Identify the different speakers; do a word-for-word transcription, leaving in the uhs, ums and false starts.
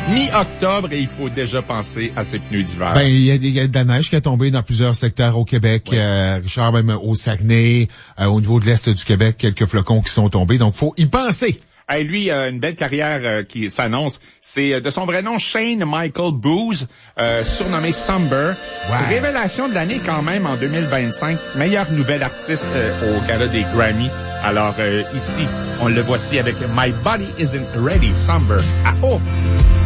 Speaker 1: mi-octobre et il faut déjà penser à ses pneus d'hiver.
Speaker 2: Ben, il y a, il y a de la neige qui a tombé dans plusieurs secteurs au Québec. Oui. Euh, Richard, même au Saguenay, euh, au niveau de l'Est du Québec, quelques flocons qui sont tombés. Donc, faut y penser.
Speaker 1: Hey, lui, euh, une belle carrière euh, qui s'annonce. C'est euh, de son vrai nom, Shane Michael Booz, euh, surnommé Somber. Ouais. Révélation de l'année quand même en deux mille vingt-cinq. Meilleur nouvel artiste euh, au gala des Grammy. Alors euh, ici, on le voici avec My Body Isn't Ready, Somber. Ah oh!